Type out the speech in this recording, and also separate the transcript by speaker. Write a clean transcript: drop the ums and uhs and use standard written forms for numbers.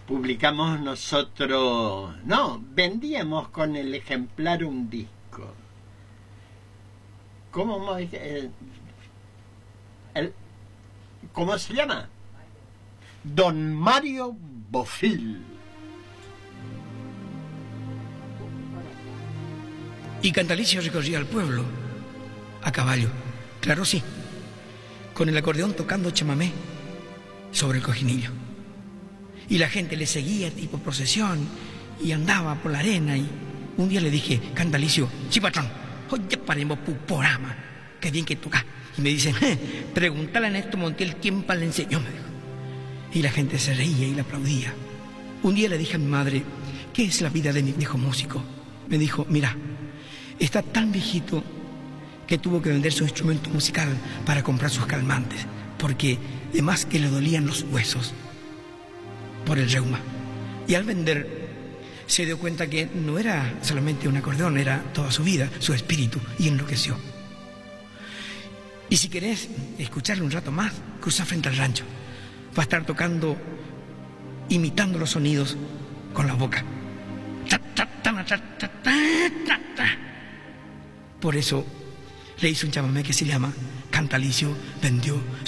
Speaker 1: publicamos nosotros, no, vendíamos con el ejemplar un disco. ¿Cómo se llama? Don Mario Bofill.
Speaker 2: Y Cantalicio recorría el pueblo a caballo, claro sí, con el acordeón tocando chamamé sobre el cojinillo. Y la gente le seguía tipo procesión y andaba por la arena. Y un día le dije: Cantalicio, sí patrón, oye, paremos puporama, qué bien que toca. Y me dicen: pregúntale a Néstor Montiel quién le enseñó, me dijo. Y la gente se reía y le aplaudía. Un día le dije a mi madre: ¿qué es la vida de mi viejo músico? Me dijo: mira, está tan viejito que tuvo que vender su instrumento musical para comprar sus calmantes, porque de más que le dolían los huesos por el reuma. Y al vender se dio cuenta que no era solamente un acordeón, era toda su vida, su espíritu, y enloqueció. Y si querés escucharle un rato más, cruza frente al rancho. Va a estar tocando, imitando los sonidos con la boca. Por eso le hizo un chamamé que se llama Cantalicio vendió